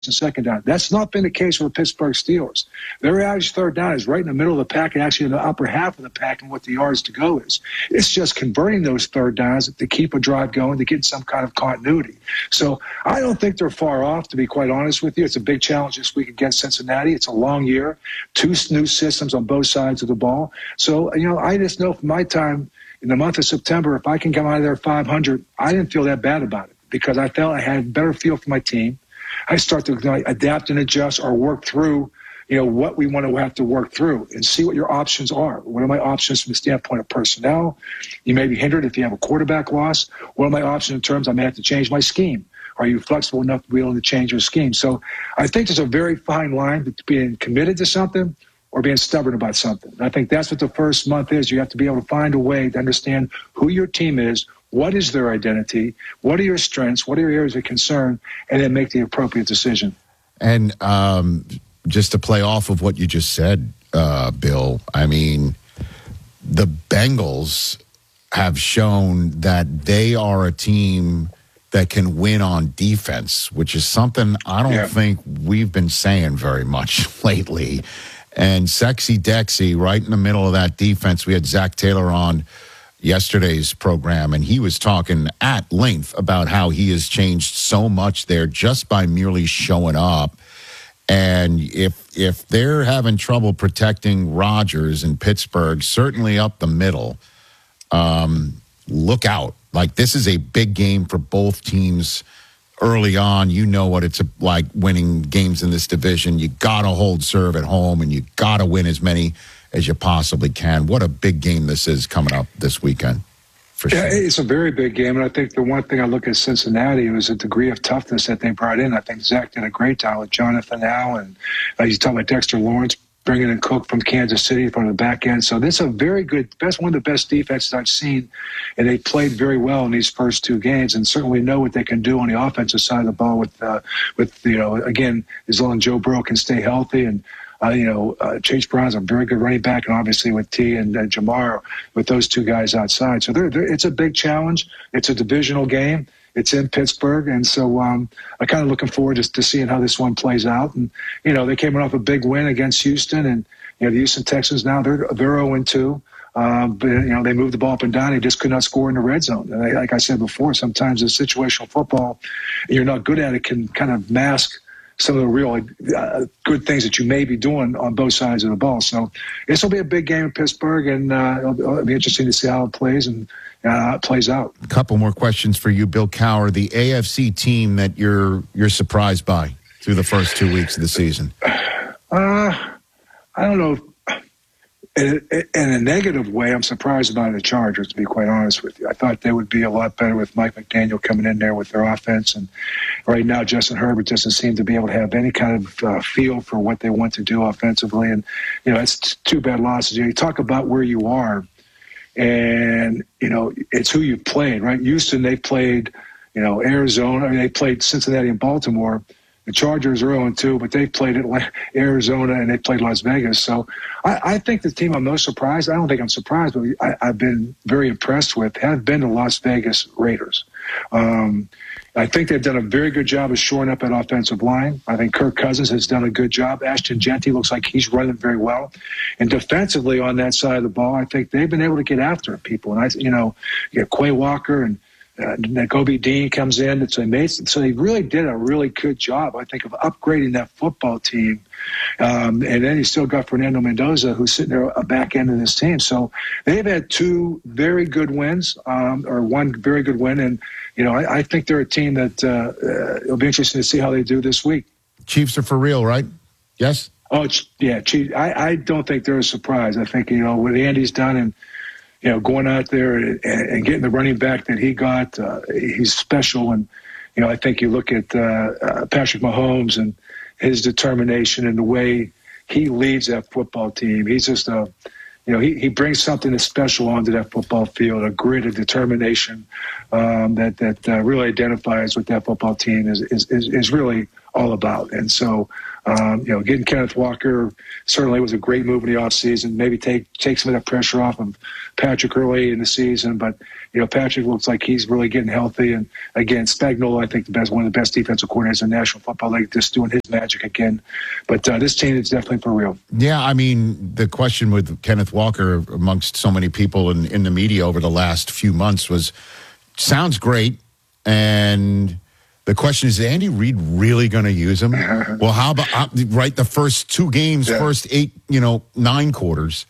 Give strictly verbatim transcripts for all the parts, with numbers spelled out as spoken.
and second down. That's not been the case with the Pittsburgh Steelers. Their average third down is right in the middle of the pack and actually in the upper half of the pack and what the yards to go is. It's just converting those third downs to keep a drive going, to get some kind of continuity. So I don't think they're far off, to be quite honest with you. It's a big challenge this week against Cincinnati. It's a long year, two new systems on both sides of the ball. So, you know, I just know from my time in the month of September, if I can come out of there five hundred, I didn't feel that bad about it because I felt I had a better feel for my team. I start to you know, adapt and adjust or work through, you know, what we want to have to work through and see what your options are. What are my options from the standpoint of personnel? You may be hindered if you have a quarterback loss. What are my options in terms I may have to change my scheme? Are you flexible enough to be able to change your scheme? So I think there's a very fine line between being committed to something or being stubborn about something. I think that's what the first month is. You have to be able to find a way to understand who your team is, what is their identity, what are your strengths, what are your areas of concern, and then make the appropriate decision. And um, just to play off of what you just said, uh, Bill, I mean, the Bengals have shown that they are a team that can win on defense, which is something I don't yeah. think we've been saying very much lately. And Sexy Dexy, right in the middle of that defense, we had Zach Taylor on yesterday's program, and he was talking at length about how he has changed so much there just by merely showing up. And if if they're having trouble protecting Rodgers in Pittsburgh, certainly up the middle, um, look out. Like, this is a big game for both teams early on. You know what it's like winning games in this division. You got to hold serve at home, and you got to win as many as you possibly can. What a big game this is coming up this weekend, for yeah, sure. It's a very big game, and I think the one thing I look at Cincinnati was a degree of toughness that they brought in. I think Zach did a great job with Jonathan Allen. Uh, you talk about Dexter Lawrence bringing in Cook from Kansas City from the back end. So this is a very good, best one of the best defenses I've seen, and they played very well in these first two games, and certainly know what they can do on the offensive side of the ball with, uh, with you know, again, as long as Joe Burrow can stay healthy and Uh, you know, uh, Chase Brown's a very good running back, and obviously with T and uh, Jamar, with those two guys outside. So they're, they're, it's a big challenge. It's a divisional game. It's in Pittsburgh, and so um, I'm kind of looking forward to, to seeing how this one plays out. And, you know, they came off a big win against Houston, and, you know, the Houston Texans now, they're they're oh and two. Um, but, you know, they moved the ball up and down. They just could not score in the red zone. And I, like I said before, sometimes the situational football, you're not good at it, can kind of mask some of the real uh, good things that you may be doing on both sides of the ball. So this will be a big game in Pittsburgh, and uh, it'll, it'll be interesting to see how it plays and uh, it plays out. A couple more questions for you, Bill Cowher. The A F C team that you're you're surprised by through the first two weeks of the season. Uh, I don't know. In, in a negative way, I'm surprised about the Chargers, to be quite honest with you. I thought they would be a lot better with Mike McDaniel coming in there with their offense. And right now, Justin Herbert doesn't seem to be able to have any kind of uh, feel for what they want to do offensively. And, you know, it's two bad losses. You know, you talk about where you are, and, you know, it's who you've played, right? Houston, they played, you know, Arizona. I mean, they played Cincinnati and Baltimore. The Chargers are oh and two, but they've played Atlanta, Arizona, and they played Las Vegas. So I, I think the team I'm most surprised, I don't think I'm surprised, but I, I've been very impressed with, have been the Las Vegas Raiders. Um, I think they've done a very good job of shoring up that offensive line. I think Kirk Cousins has done a good job. Ashton Genty looks like he's running very well. And defensively on that side of the ball, I think they've been able to get after people. And, I, you know, you got Quay Walker and Uh, Nakobe Dean comes in. So they, made, so they really did a really good job, I think, of upgrading that football team. Um, and then you still got Fernando Mendoza, who's sitting there a back end of this team. So they've had two very good wins, um, or one very good win. And, you know, I, I think they're a team that uh, uh, it'll be interesting to see how they do this week. Chiefs are for real, right? Yes? Oh, yeah. Chiefs. I, I don't think they're a surprise. I think, you know, what Andy's done and, you know, going out there and, and getting the running back that he got, uh, he's special. And, you know, I think you look at uh, uh, Patrick Mahomes and his determination and the way he leads that football team. He's just a, you know, he, he brings something that's special onto that football field, a grit, a determination um, that that uh, really identifies what that football team is is, is is really all about. And so Um, you know, getting Kenneth Walker certainly was a great move in the offseason. Maybe take take some of that pressure off of Patrick early in the season. But, you know, Patrick looks like he's really getting healthy. And, again, Spagnuolo, I think, the best one of the best defensive coordinators in the National Football League, just doing his magic again. But uh, this team is definitely for real. Yeah, I mean, the question with Kenneth Walker amongst so many people in, in the media over the last few months was, sounds great, and the question is, is Andy Reid really going to use him? Well, how about, uh, right, the first two games, yeah. first eight, you know, nine quarters,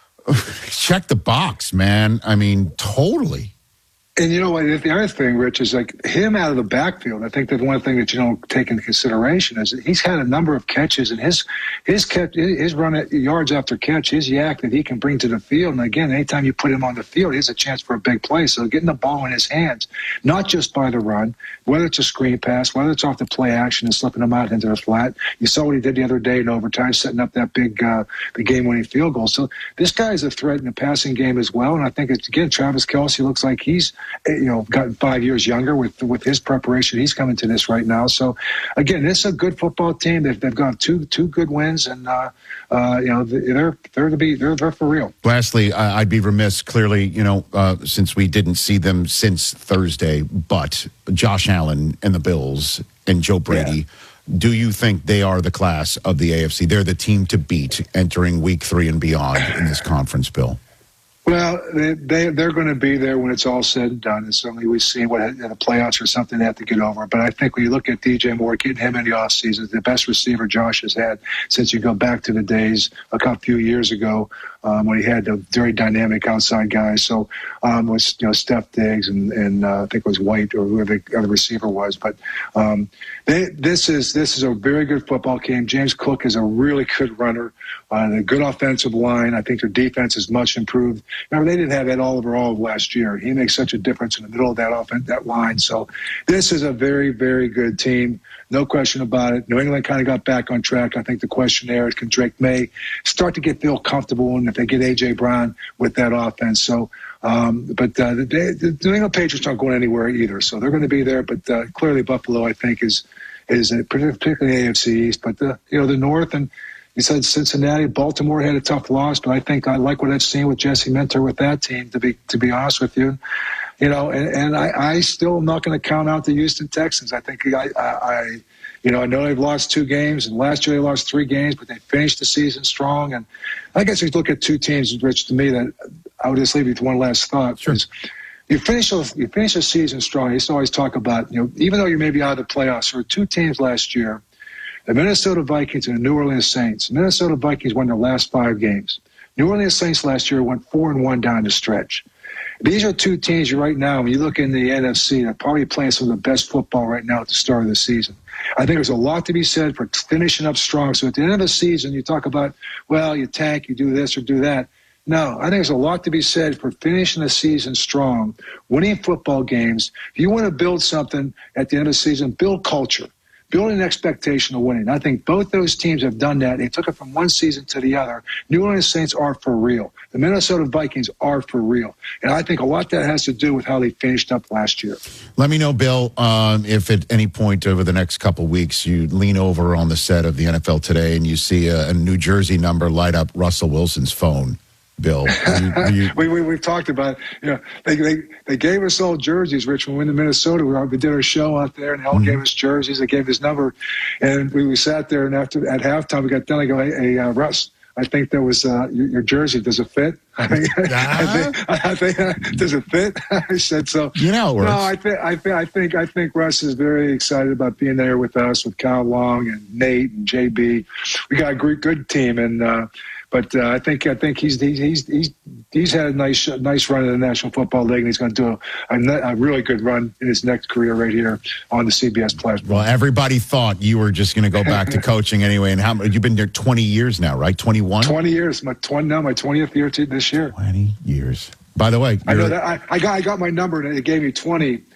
check the box, man. I mean, totally. And you know what? The other thing, Rich, is like him out of the backfield. I think that one thing that you don't take into consideration is that he's had a number of catches, and his his catch, his run at yards after catch, his yak that he can bring to the field. And again, anytime you put him on the field, he has a chance for a big play. So getting the ball in his hands, not just by the run, whether it's a screen pass, whether it's off the play action and slipping him out into the flat. You saw what he did the other day in overtime, setting up that big uh, the game-winning field goal. So this guy is a threat in the passing game as well. And I think it's, again, Travis Kelce looks like he's, you know, gotten five years younger with with his preparation. He's coming to this right now. So, again, this is a good football team. They've, they've got two two good wins, and uh, uh, you know they're they're to be they're, they're for real. Lastly, I'd be remiss. Clearly, you know, uh, since we didn't see them since Thursday, but Josh Allen and the Bills and Joe Brady. Yeah. Do you think they are the class of the A F C? They're the team to beat entering Week Three and beyond in this conference, Bill. Well, they, they, they're going to be there when it's all said and done. And certainly we've seen what in the playoffs or something they have to get over. But I think when you look at D J Moore, getting him in the offseason, the best receiver Josh has had since you go back to the days a couple few years ago um, when he had the very dynamic outside guys. So um, was you know Steph Diggs and, and uh, I think it was White or whoever the other receiver was. But um, they, this is this is a very good football game. James Cook is a really good runner, uh, a good offensive line. I think their defense is much improved. Remember, they didn't have Ed Oliver all of last year. He makes such a difference in the middle of that offense, that line. So this is a very, very good team. No question about it. New England kind of got back on track. I think the question there is, can Drake May start to get feel comfortable, and if they get A J. Brown with that offense. So, um, but uh, the, the New England Patriots aren't going anywhere either. So they're going to be there. But uh, clearly Buffalo, I think, is is a, particularly A F C East. But, the, you know, the North and – you said Cincinnati, Baltimore had a tough loss, but I think I like what I've seen with Jesse Minter with that team, to be to be honest with you. You know, and, and I, I still am not going to count out the Houston Texans. I think I, I, I, you know, I know they've lost two games, and last year they lost three games, but they finished the season strong. And I guess if you look at two teams, Rich, to me, that I would just leave you with one last thought. Sure. Is you finish you finish the season strong. You used to always talk about, you know, even though you're maybe out of the playoffs, there were two teams last year, the Minnesota Vikings and the New Orleans Saints. The Minnesota Vikings won their last five games. New Orleans Saints last year went four and one down the stretch. These are two teams right now, when you look in the N F C, they're probably playing some of the best football right now at the start of the season. I think there's a lot to be said for finishing up strong. So at the end of the season, you talk about, well, you tank, you do this or do that. No, I think there's a lot to be said for finishing the season strong, winning football games. If you want to build something at the end of the season, build culture. Building an expectation of winning. I think both those teams have done that. They took it from one season to the other. New Orleans Saints are for real. The Minnesota Vikings are for real. And I think a lot of that has to do with how they finished up last year. Let me know, Bill, um, if at any point over the next couple weeks you lean over on the set of the N F L Today and you see a, a New Jersey number light up Russell Wilson's phone. Bill, you, you... we, we we've talked about, you know, they they, they gave us all jerseys, Rich, when we went to Minnesota. We, we did our show out there, and they all mm-hmm. gave us jerseys. They gave his number, and we, we sat there, and after at halftime, we got done. I go, hey, hey uh, Russ, I think that was uh, your, your jersey. Does it fit? I think, uh-huh. I think, I think uh, does it fit? I said so. You know, it works. No, I think I think I think I think Russ is very excited about being there with us, with Kyle Long and Nate and J B. We got a great, good team, and. Uh, But uh, I think I think he's he's he's he's had a nice nice run in the National Football League, and he's going to do a, a, a really good run in his next career right here on the C B S platform. Well, everybody thought you were just going to go back to coaching anyway. And how you've been there twenty years now, right? twenty-one twenty years. My twenty now my twentieth year to this year. Twenty years. By the way, I know that I, I got I got my number, and it gave me twenty.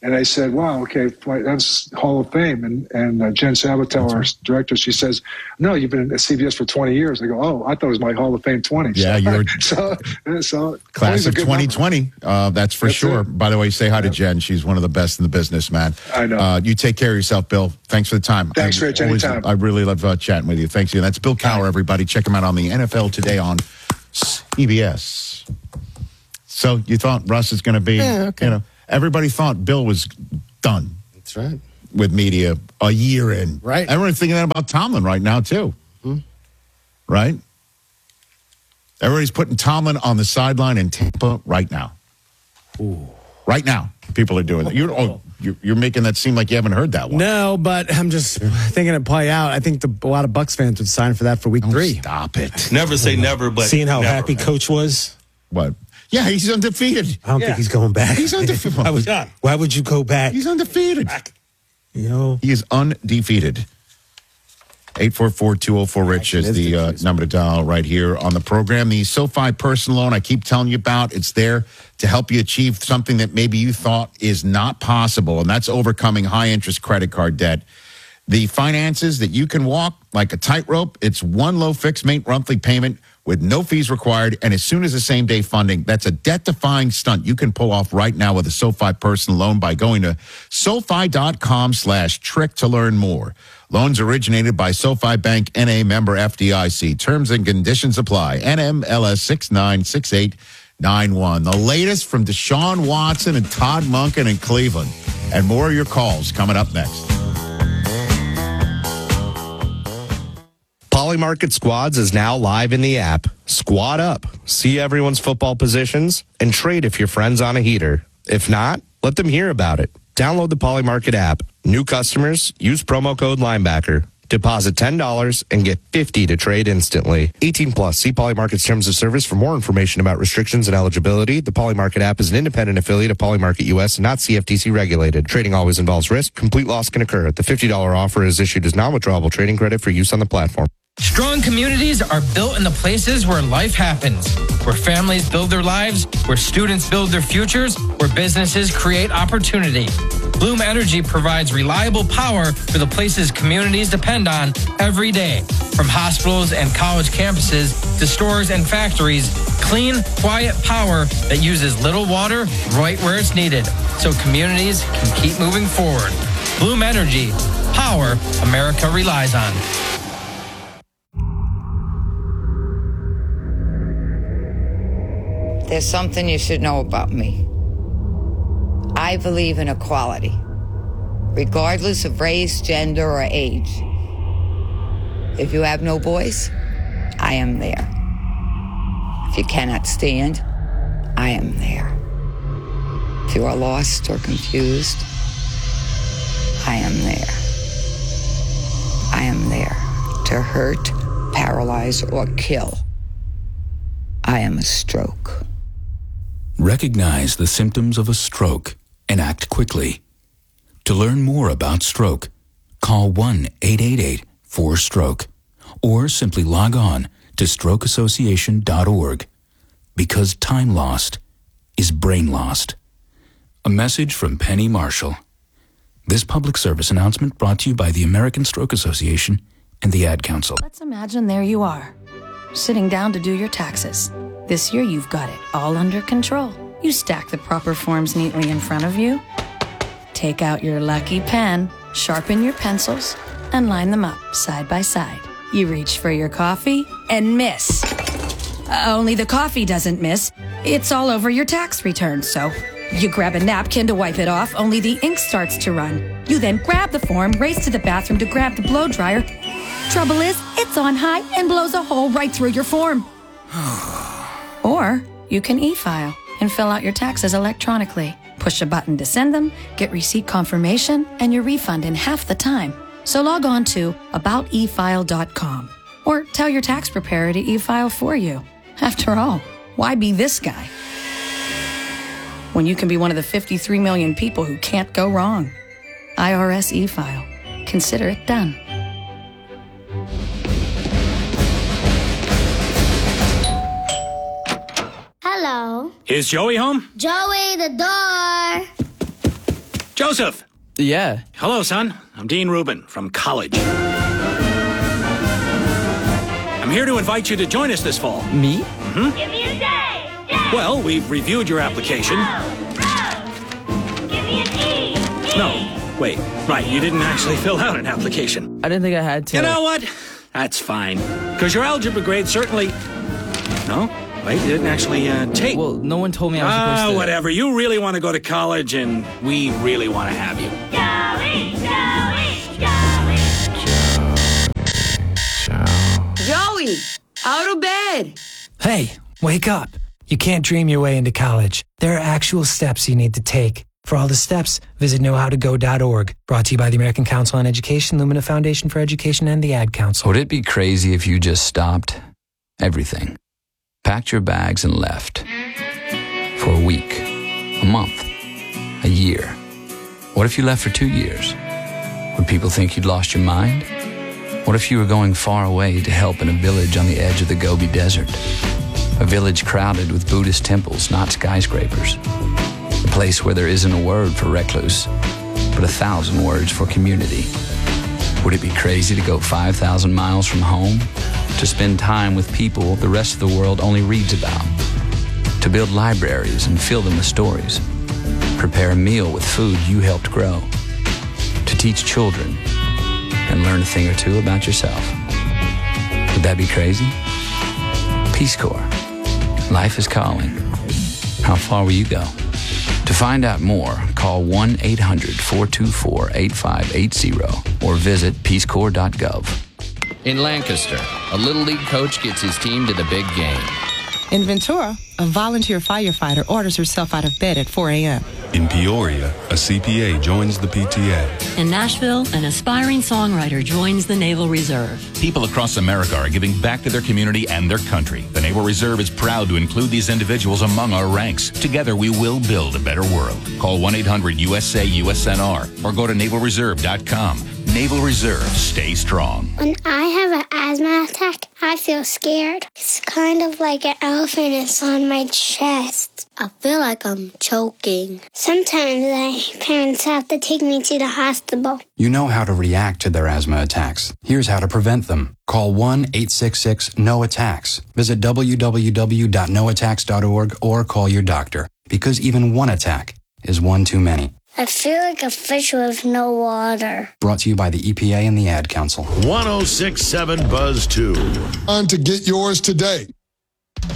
And I said, wow, okay, that's Hall of Fame. And and uh, Jen Sabatel, our director, she says, no, you've been at C B S for twenty years. I go, oh, I thought it was my Hall of Fame twenty. Yeah, so, you're so, so class of twenty twenty. Uh, that's for that's sure. It. By the way, say hi yep. to Jen. She's one of the best in the business, man. I know. Uh, you take care of yourself, Bill. Thanks for the time. Thanks, I, Rich. always, Anytime. I really love uh, chatting with you. Thanks you. That's Bill Cowher, everybody. Check him out on the N F L Today on C B S. So you thought Russ is going to be, yeah, okay. you know, everybody thought Bill was done. That's right. With media a year in. Right. Everyone's thinking that about Tomlin right now, too. Hmm. Right? Everybody's putting Tomlin on the sideline in Tampa right now. Ooh. Right now. People are doing that. You're, oh, you're, you're making that seem like you haven't heard that one. No, but I'm just thinking it play out. I think the, a lot of Bucs fans would sign for that for week Don't three. Stop it. Never say never, but seeing how never. happy Coach was. What? Yeah, he's undefeated. I don't Yeah. think he's going back. He's undefeated. why, would, why would you go back? He's undefeated. You know, He is undefeated. eight four four, two oh four, RICH is the uh, number to dial right here on the program. The SoFi personal loan I keep telling you about, it's there to help you achieve something that maybe you thought is not possible, and that's overcoming high-interest credit card debt. The finances that you can walk like a tightrope, it's one low fixed monthly payment with no fees required, and as soon as the same-day funding, that's a debt-defying stunt you can pull off right now with a SoFi personal loan by going to SoFi.com slash trick to learn more. Loans originated by SoFi Bank, N A member F D I C. Terms and conditions apply. N M L S six nine six eight nine one. The latest from Deshaun Watson and Todd Monken in Cleveland. And more of your calls coming up next. Polymarket Squads is now live in the app. Squad up, see everyone's football positions, and trade if your friend's on a heater. If not, let them hear about it. Download the Polymarket app. New customers, use promo code Linebacker. Deposit ten dollars and get fifty dollars to trade instantly. eighteen plus. See Polymarket's terms of service for more information about restrictions and eligibility. The Polymarket app is an independent affiliate of Polymarket U S and not C F T C regulated. Trading always involves risk. Complete loss can occur. The fifty dollars offer is issued as non-withdrawable trading credit for use on the platform. Strong communities are built in the places where life happens, where families build their lives, where students build their futures, where businesses create opportunity. Bloom Energy provides reliable power for the places communities depend on every day. From hospitals and college campuses to stores and factories, clean, quiet power that uses little water right where it's needed, so communities can keep moving forward. Bloom Energy, power America relies on. There's something you should know about me. I believe in equality, regardless of race, gender, or age. If you have no voice, I am there. If you cannot stand, I am there. If you are lost or confused, I am there. I am there to hurt, paralyze, or kill. I am a stroke. Recognize the symptoms of a stroke and act quickly. To learn more about stroke, call one eight eight eight four stroke or simply log on to stroke association dot org, because time lost is brain lost. A message from Penny Marshall. This public service announcement brought to you by the American Stroke Association and the Ad Council. Let's imagine there you are, sitting down to do your taxes. This year you've got it all under control. You stack the proper forms neatly in front of you, take out your lucky pen, sharpen your pencils, and line them up side by side. You reach for your coffee and miss. Uh, only the coffee doesn't miss. It's all over your tax return, so you grab a napkin to wipe it off, only the ink starts to run. You then grab the form, race to the bathroom to grab the blow dryer. Trouble is, it's on high and blows a hole right through your form. Or you can e-file and fill out your taxes electronically. Push a button to send them, get receipt confirmation, and your refund in half the time. So log on to about e file dot com or tell your tax preparer to e-file for you. After all, why be this guy when you can be one of the fifty-three million people who can't go wrong? I R S e-file. Consider it done. Hello. Is Joey home? Joey, the door. Joseph! Yeah. Hello, son. I'm Dean Rubin from college. I'm here to invite you to join us this fall. Me? Mm-hmm. Give me a day! Day! Well, we've reviewed your application. Rose! Rose! Give me an E! E! No, wait. Right, you didn't actually fill out an application. I didn't think I had to. You know what? That's fine. Because your algebra grade certainly... No? Wait, you didn't actually uh, take... Well, no one told me I was Ah, supposed to... whatever. You really want to go to college, and we really want to have you. Joey! Joey! Joey! Joey, out of bed. Hey, wake up. You can't dream your way into college. There are actual steps you need to take. For all the steps, visit know how to go dot org. Brought to you by the American Council on Education, Lumina Foundation for Education, and the Ad Council. Would it be crazy if you just stopped everything, packed your bags and left? For a week, a month, a year. What if you left for two years? Would people think you'd lost your mind? What if you were going far away to help in a village on the edge of the Gobi Desert? A village crowded with Buddhist temples, not skyscrapers. A place where there isn't a word for recluse, but a thousand words for community. Would it be crazy to go five thousand miles from home? To spend time with people the rest of the world only reads about? To build libraries and fill them with stories? Prepare a meal with food you helped grow? To teach children and learn a thing or two about yourself? Would that be crazy? Peace Corps. Life is calling. How far will you go? To find out more, call one eight hundred four two four eight five eight zero or visit peace corps dot gov. In Lancaster, a Little League coach gets his team to the big game. In Ventura, a volunteer firefighter orders herself out of bed at four a.m. In Peoria, a C P A joins the P T A. In Nashville, an aspiring songwriter joins the Naval Reserve. People across America are giving back to their community and their country. The Naval Reserve is proud to include these individuals among our ranks. Together, we will build a better world. Call one eight hundred U S A U S N R or go to naval reserve dot com. Naval Reserve, stay strong. When I have an asthma attack, I feel scared. It's kind of like an elephant is on my chest. I feel like I'm choking. Sometimes my parents have to take me to the hospital. You know how to react to their asthma attacks. Here's how to prevent them. Call one eight six six N O attacks. Visit w w w dot no attacks dot org or call your doctor. Because even one attack is one too many. I feel like a fish with no water. Brought to you by the E P A and the Ad Council. one oh six point seven Buzz two. On to get yours today.